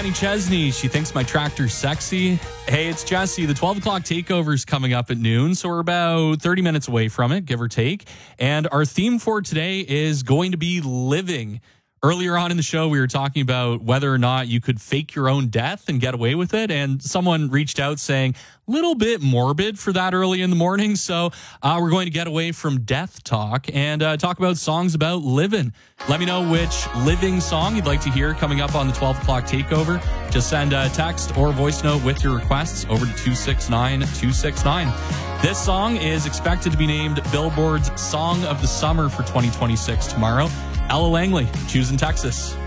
Kenny Chesney. She thinks my tractor's sexy. Hey, it's Jesse. The 12 o'clock takeover is coming up at noon, so we're about 30 minutes away from it, give or take. And our theme for today is going to be living. Earlier on in the show, we were talking about whether or not you could fake your own death and get away with it. And someone reached out saying, a little bit morbid for that early in the morning. So we're going to get away from death talk and talk about songs about living. Let me know which living song you'd like to hear coming up on the 12 o'clock takeover. Just send a text or voice note with your requests over to 269-269. This song is expected to be named Billboard's Song of the Summer for 2026 tomorrow. Ella Langley, Choosing Texas.